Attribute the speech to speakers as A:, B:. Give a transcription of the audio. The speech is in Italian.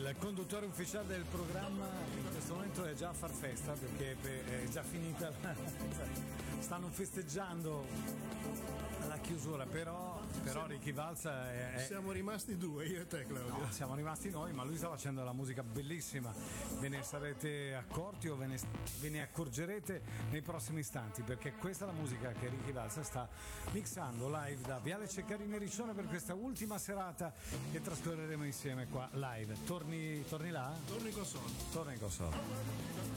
A: Il conduttore ufficiale del programma in questo momento è già a far festa perché è già finita, stanno festeggiando la chiusura, però Ricky Valsa
B: siamo rimasti due, io e te, Claudio.
A: No, siamo rimasti noi, ma lui sta facendo la musica bellissima, ve ne sarete accorti o ve ne accorgerete nei prossimi istanti, perché questa è la musica che Ricky Valsa sta mixando live da Viale Ceccarini Riccione per questa ultima serata che trascorreremo insieme qua live. Torni là?
B: Torno in console.
A: Torna in console.